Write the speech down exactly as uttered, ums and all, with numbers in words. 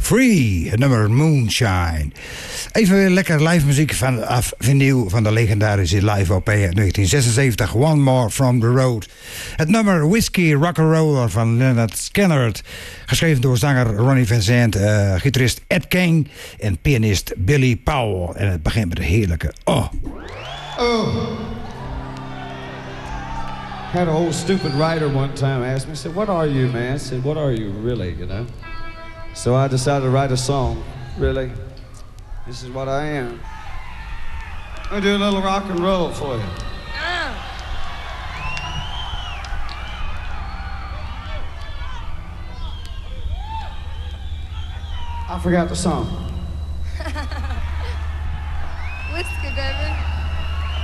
Free, het nummer Moonshine. Even weer lekker live muziek van af vinyl van de legendarische live O P uit negentien zesenzeventig, One More From The Road. Het nummer Whiskey Rock'n'Roller van Leonard Skinner, geschreven door zanger Ronnie Vincent, uh, gitarist Ed King en pianist Billy Powell. En het begint met een heerlijke oh. Oh. Had an old stupid writer one time ask me, said, "What are you, man?" I said, "What are you really, you know?" So I decided to write a song. Really, this is what I am. I'm gonna do a little rock and roll for you. I forgot the song. Whiskey, baby.